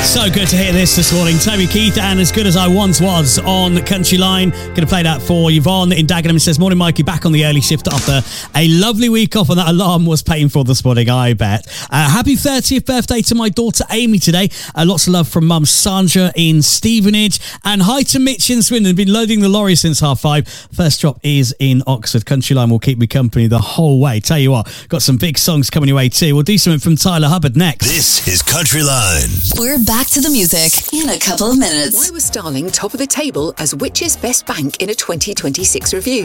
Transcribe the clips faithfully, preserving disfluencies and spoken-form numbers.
So good to hear this this morning. Toby Keith and As Good As I Once Was on Country Line. Going to play that for Yvonne in Dagenham. It says, morning Mikey, back on the early shift after a lovely week off, and that alarm was painful this morning, I bet. Uh, happy thirtieth birthday to my daughter Amy today. Uh, lots of love from mum Sandra in Stevenage. And hi to Mitch in Swindon. Been loading the lorry since half five. First stop is in Oxford. Country Line will keep me company the whole way. Tell you what, got some big songs coming your way too. We'll do something from Tyler Hubbard next. This is Country Line. We're back to the music in a couple of minutes. Why was Starling top of the table as Which's best bank in a twenty twenty-six review?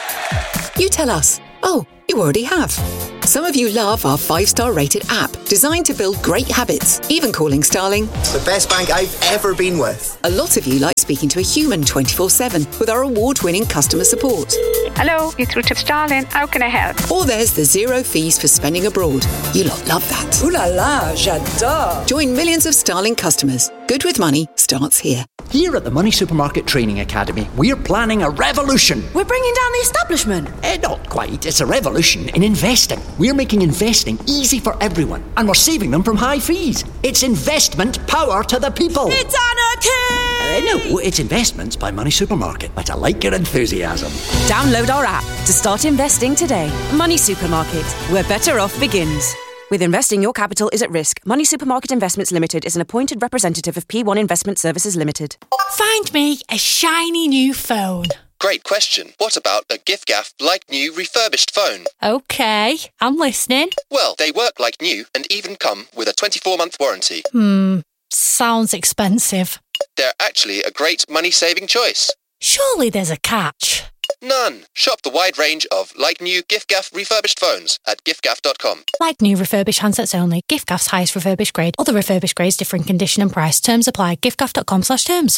You tell us. Oh, you already have. Some of you love our five-star rated app, designed to build great habits, even calling Starling the best bank I've ever been with. A lot of you like speaking to a human twenty-four seven with our award-winning customer support. Hello, you're through to Starling. How can I help? Or there's the zero fees for spending abroad. You lot love that. Ooh la la, j'adore. Join millions of Starling customers. Good with money starts here. Here at the Money Supermarket Training Academy, we're planning a revolution. We're bringing down the establishment. Eh, not quite. It's a revolution in investing. We're making investing easy for everyone, and we're saving them from high fees. It's investment power to the people. It's anarchy! Uh, no, it's Investments by Money Supermarket. But I like your enthusiasm. Download our app to start investing today. Money Supermarket, where better off begins. With investing, your capital is at risk. Money Supermarket Investments Limited is an appointed representative of P one Investment Services Limited. Find me a shiny new phone. Great question. What about a giff-gaff like new refurbished phone? Okay, I'm listening. Well, they work like new and even come with a twenty-four month warranty. Hmm, sounds expensive. They're actually a great money-saving choice. Surely there's a catch. None. Shop the wide range of like new giff-gaff refurbished phones at giffgaff dot com. Like new refurbished handsets only. giffgaff's highest refurbished grade. Other refurbished grades differ in condition and price. Terms apply. giffgaff dot com slash terms.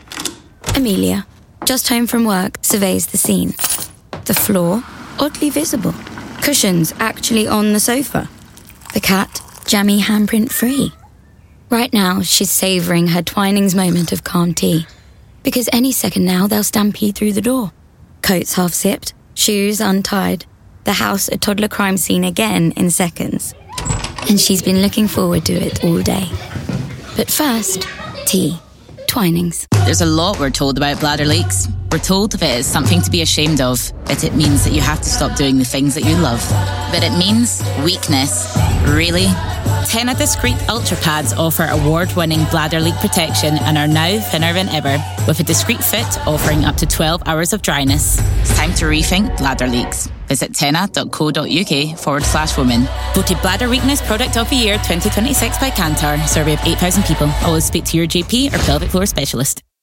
Amelia, just home from work, surveys the scene. The floor, oddly visible. Cushions actually on the sofa. The cat, jammy handprint free. Right now, she's savouring her Twinings moment of calm tea. Because any second now, they'll stampede through the door. Coats half zipped, shoes untied. The house a toddler crime scene again in seconds. And she's been looking forward to it all day. But first, tea. Twinings. There's a lot we're told about bladder leaks. We're told that it is something to be ashamed of, that it means that you have to stop doing the things that you love. But it means weakness. Really? Tena Discreet Ultra Pads offer award-winning bladder leak protection and are now thinner than ever, with a discreet fit offering up to twelve hours of dryness. It's time to rethink bladder leaks. Visit tena.co.uk forward slash women. Voted Bladder Weakness Product of the Year twenty twenty-six by Kantar. Survey of eight thousand people. Always speak to your G P or pelvic floor specialist.